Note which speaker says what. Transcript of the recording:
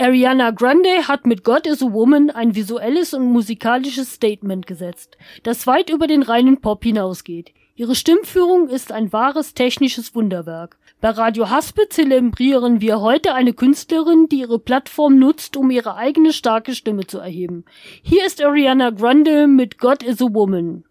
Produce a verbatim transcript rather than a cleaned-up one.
Speaker 1: Ariana Grande hat mit God is a Woman ein visuelles und musikalisches Statement gesetzt, das weit über den reinen Pop hinausgeht. Ihre Stimmführung ist ein wahres technisches Wunderwerk. Bei Radio Haspe zelebrieren wir heute eine Künstlerin, die ihre Plattform nutzt, um ihre eigene starke Stimme zu erheben. Hier ist Ariana Grande mit God is a Woman.